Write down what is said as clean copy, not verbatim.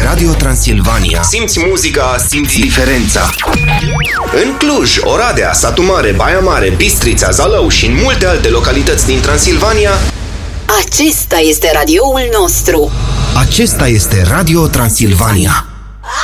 Radio Transilvania. Simți muzica, simți diferența. În Cluj, Oradea, Satu Mare, Baia Mare, Bistrița, Zalău și în multe alte localități din Transilvania, acesta este radioul nostru. Acesta este Radio Transilvania.